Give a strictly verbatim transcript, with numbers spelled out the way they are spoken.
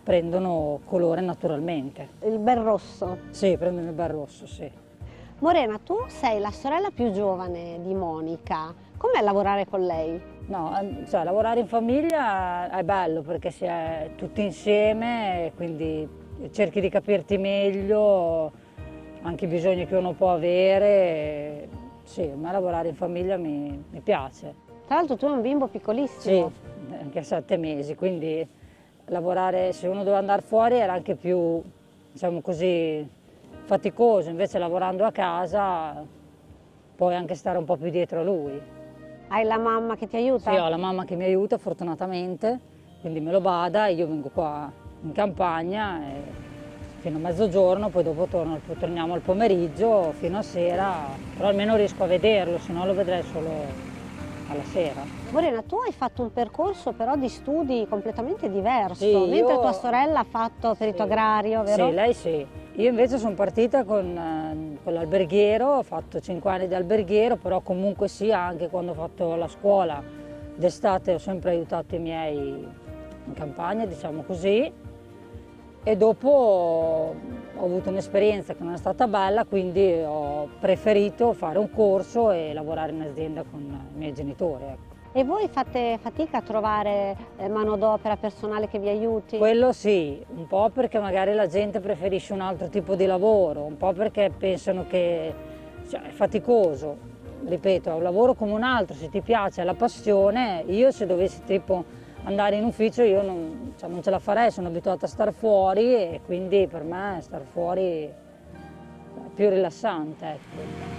prendono colore naturalmente. Il bel rosso. Sì, prendono il bel rosso, sì. Morena, tu sei la sorella più giovane di Monica. Com'è lavorare con lei? No, cioè, lavorare in famiglia è bello perché si è tutti insieme, quindi cerchi di capirti meglio, anche i bisogni che uno può avere. Sì, a me lavorare in famiglia mi, mi piace. Tra l'altro tu hai un bimbo piccolissimo. Sì, anche a sette mesi, quindi lavorare, se uno doveva andare fuori era anche più, diciamo così, faticoso, invece lavorando a casa puoi anche stare un po' più dietro a lui. Hai la mamma che ti aiuta? Sì, ho la mamma che mi aiuta fortunatamente, quindi me lo bada, io vengo qua in campagna e fino a mezzogiorno, poi dopo torno, torniamo al pomeriggio fino a sera, però almeno riesco a vederlo, se no lo vedrei solo alla sera. Morena, tu hai fatto un percorso però di studi completamente diverso, Sì, mentre io... tua sorella ha fatto perito sì. agrario, vero? Sì, lei sì. Io invece sono partita con, con l'alberghiero, ho fatto cinque anni di alberghiero, però comunque sì, anche quando ho fatto la scuola d'estate ho sempre aiutato i miei in campagna, diciamo così, e dopo ho avuto un'esperienza che non è stata bella, quindi ho preferito fare un corso e lavorare in azienda con i miei genitori. Ecco. E voi fate fatica a trovare eh, manodopera, personale che vi aiuti? Quello sì, un po' perché magari la gente preferisce un altro tipo di lavoro, un po' perché pensano che cioè, è faticoso. Ripeto, è un lavoro come un altro, se ti piace, è la passione. Io se dovessi tipo andare in ufficio io non, cioè, non ce la farei, sono abituata a stare fuori e quindi per me star fuori è più rilassante. Ecco.